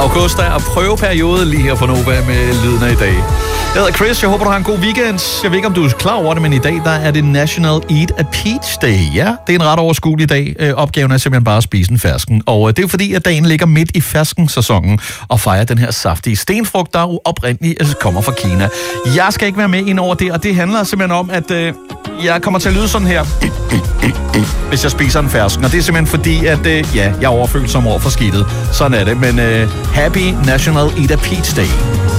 August er prøveperiode lige her for Nova med lyden af i dag. Jeg hedder Chris, jeg håber, du har en god weekend. Jeg ved ikke, om du er klar over det, men i dag der er det National Eat a Peach Day. Ja, det er en ret overskuelig dag. Opgaven er simpelthen bare at spise en fersken. Og det er jo fordi, at dagen ligger midt i ferskensæsonen og fejrer den her saftige stenfrugt, der jo oprindeligt kommer fra Kina. Jeg skal ikke være med ind over det, og det handler simpelthen om, at jeg kommer til at lyde sådan her, hvis jeg spiser en fersken. Og det er simpelthen fordi, at jeg er overfølsom over for skidtet. Sådan er det, men happy National Eat a Peach Day.